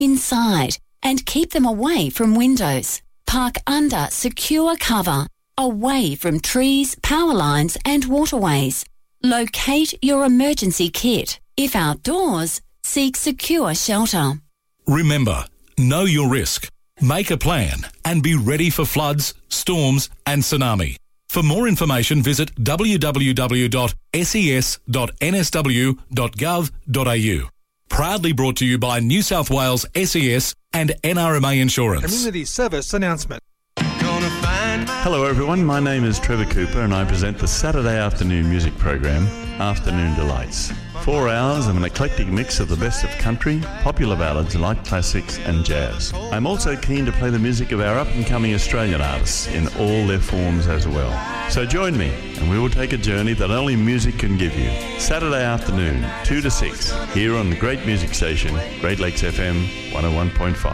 inside, and keep them away from windows. Park under secure cover, away from trees, power lines and waterways. Locate your emergency kit. If outdoors, seek secure shelter. Remember, know your risk, make a plan and be ready for floods, storms and tsunami. For more information, visit www.ses.nsw.gov.au. Proudly brought to you by New South Wales SES and NRMA Insurance. Community service announcement. Hello everyone, my name is Trevor Cooper and I present the Saturday afternoon music program, Afternoon Delights. 4 hours of an eclectic mix of the best of country, popular ballads, light classics and jazz. I'm also keen to play the music of our up-and-coming Australian artists in all their forms as well. So join me and we will take a journey that only music can give you. Saturday afternoon, 2 to 6, here on the great music station, Great Lakes FM 101.5.